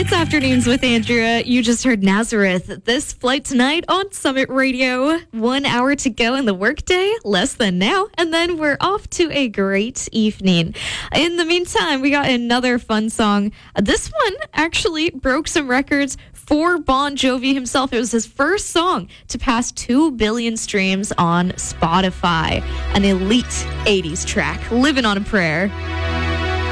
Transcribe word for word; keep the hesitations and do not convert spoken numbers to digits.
It's Afternoons with Andrea. You just heard Nazareth. This flight tonight on Summit Radio. One hour to go in the workday, less than now, and then we're off to a great evening. In the meantime, we got another fun song. This one actually broke some records for Bon Jovi himself. It was his first song to pass two billion streams on Spotify. An elite eighties track, Living on a Prayer.